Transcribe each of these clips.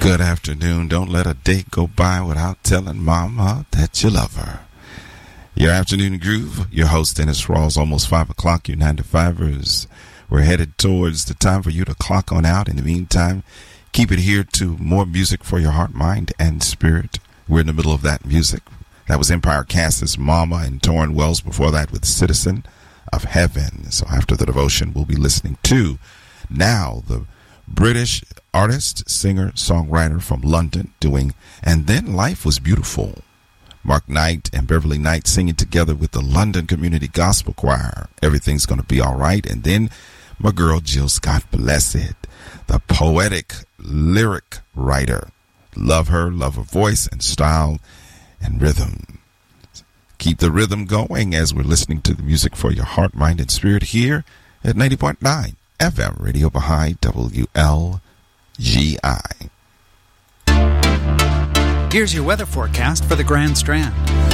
Good afternoon. Don't let a day go by without telling Mama that you love her. Your afternoon groove. Your host, Dennis Rawls. Almost 5 o'clock. You 9-to-5ers. We're headed towards the time for you to clock on out. In the meantime, keep it here to more music for your heart, mind, and spirit. We're in the middle of that music. That was Empire Cass's Mama and Torrin Wells. Before that with Citizen of Heaven. So after the devotion, we'll be listening to now the British artist, singer, songwriter from London doing And Then Life Was Beautiful. Mark Knight and Beverly Knight singing together with the London Community Gospel Choir. Everything's Gonna Be All Right. And then my girl Jill Scott Blessed, the poetic lyric writer. Love her voice and style and rhythm. Keep the rhythm going as we're listening to the music for your heart, mind, and spirit here at 90.9 FM Radio Baha'i WLGI. Here's your weather forecast for the Grand Strand.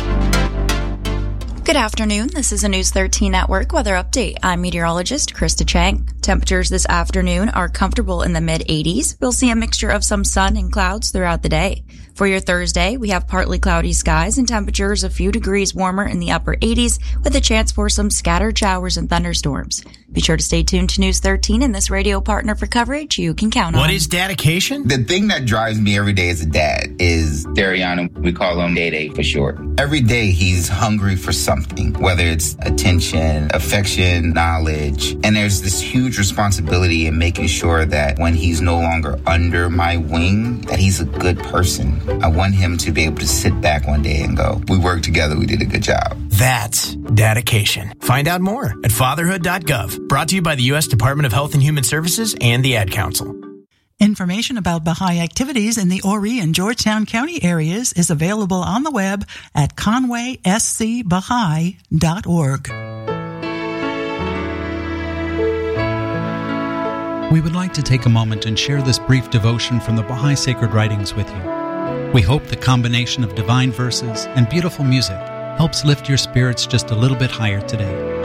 Good afternoon. This is a News 13 Network weather update. I'm meteorologist Krista Chang. Temperatures this afternoon are comfortable in the mid-80s. We'll see a mixture of some sun and clouds throughout the day. For your Thursday, we have partly cloudy skies and temperatures a few degrees warmer in the upper 80s with a chance for some scattered showers and thunderstorms. Be sure to stay tuned to News 13 and this radio partner for coverage you can count on. What is dedication? The thing that drives me every day as a dad is Dariana. We call him Day for short. Every day he's hungry for something, whether it's attention, affection, knowledge. And there's this huge responsibility in making sure that when he's no longer under my wing, that he's a good person. I want him to be able to sit back one day and go, we worked together, we did a good job. That's dedication. Find out more at fatherhood.gov. Brought to you by the U.S. Department of Health and Human Services and the Ad Council. Information about Baha'i activities in the Horry and Georgetown County areas is available on the web at conwayscbaha'i.org. We would like to take a moment and share this brief devotion from the Baha'i Sacred Writings with you. We hope the combination of divine verses and beautiful music helps lift your spirits just a little bit higher today.